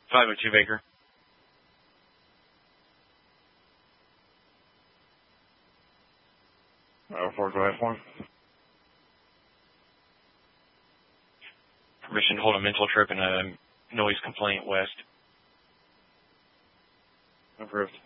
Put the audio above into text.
502 Baker. Oh, 4, go ahead for him. Permission to hold a mental trip and a noise complaint west. Approved.